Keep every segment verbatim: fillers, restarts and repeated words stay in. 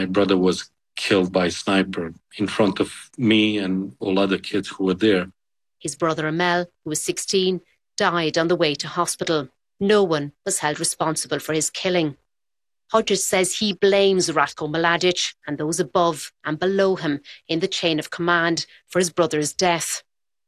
my brother was killed by a sniper in front of me and all other kids who were there. His brother Amel, who was sixteen, died on the way to hospital. No one was held responsible for his killing. Hodges says he blames Ratko Mladic and those above and below him in the chain of command for his brother's death.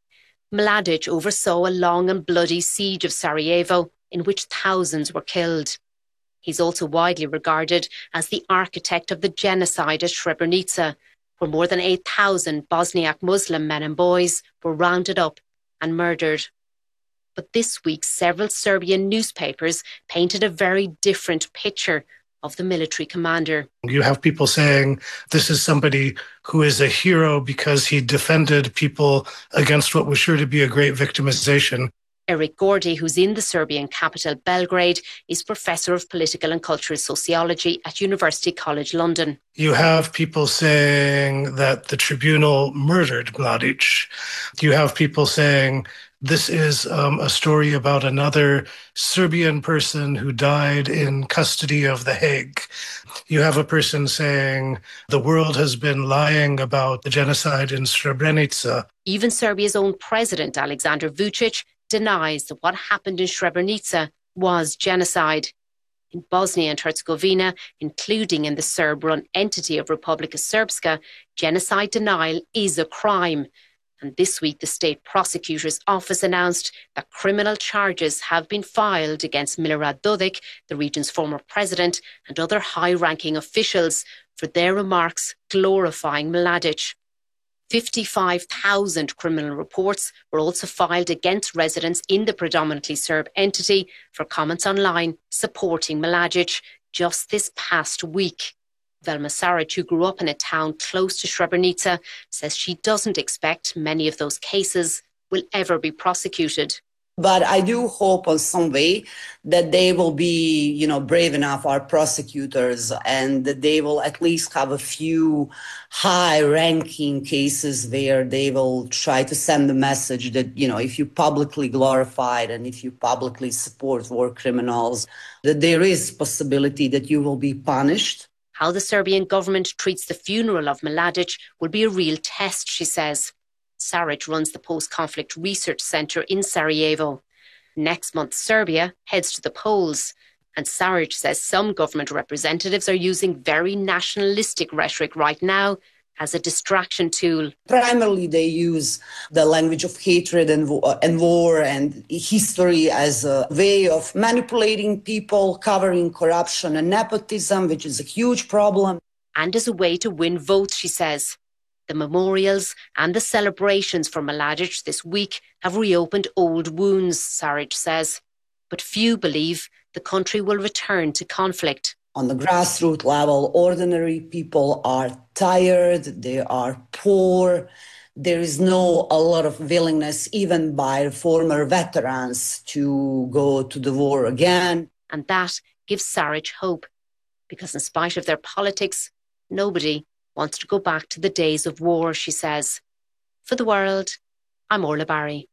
Mladic oversaw a long and bloody siege of Sarajevo in which thousands were killed. He's also widely regarded as the architect of the genocide at Srebrenica, where more than eight thousand Bosniak Muslim men and boys were rounded up and murdered. But this week, several Serbian newspapers painted a very different picture of the military commander. You have people saying this is somebody who is a hero because he defended people against what was sure to be a great victimization. Eric Gordy, who's in the Serbian capital, Belgrade, is Professor of Political and Cultural Sociology at University College London. You have people saying that the tribunal murdered Mladic. You have people saying this is um, a story about another Serbian person who died in custody of The Hague. You have a person saying the world has been lying about the genocide in Srebrenica. Even Serbia's own president, Alexander Vučić, denies that what happened in Srebrenica was genocide. In Bosnia and Herzegovina, including in the Serb-run entity of Republika Srpska, genocide denial is a crime. And this week, the state prosecutor's office announced that criminal charges have been filed against Milorad Dodik, the region's former president, and other high-ranking officials for their remarks glorifying Mladic. fifty-five thousand criminal reports were also filed against residents in the predominantly Serb entity for comments online supporting Mladic just this past week. Velma Saric, who grew up in a town close to Srebrenica, says she doesn't expect many of those cases will ever be prosecuted. But I do hope on some way that they will be, you know, brave enough, our prosecutors, and that they will at least have a few high-ranking cases where they will try to send the message that, you know, if you publicly glorify it and if you publicly support war criminals, that there is possibility that you will be punished. How the Serbian government treats the funeral of Mladic will be a real test, she says. Saric runs the Post-Conflict Research Centre in Sarajevo. Next month, Serbia heads to the polls. And Saric says some government representatives are using very nationalistic rhetoric right now as a distraction tool. Primarily, they use the language of hatred and, and war and history as a way of manipulating people, covering corruption and nepotism, which is a huge problem. And as a way to win votes, she says. The memorials and the celebrations for Mladic this week have reopened old wounds, Saric says. But few believe the country will return to conflict. On the grassroots level, ordinary people are tired, they are poor. There is no a lot of willingness, even by former veterans, to go to the war again. And that gives Saric hope, because in spite of their politics, nobody wants to go back to the days of war, she says. For The World, I'm Orla Barry.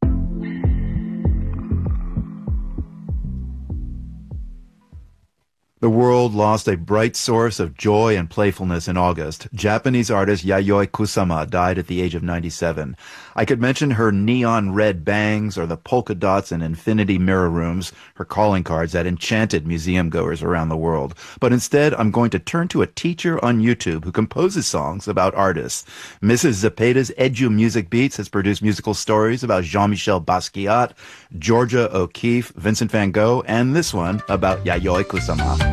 The world lost a bright source of joy and playfulness in August. Japanese artist Yayoi Kusama died at the age of ninety-seven. I could mention her neon red bangs or the polka dots and infinity mirror rooms, her calling cards that enchanted museum goers around the world. But instead, I'm going to turn to a teacher on YouTube who composes songs about artists. Missus Zepeda's Edu Music Beats has produced musical stories about Jean-Michel Basquiat, Georgia O'Keeffe, Vincent van Gogh, and this one about Yayoi Kusama.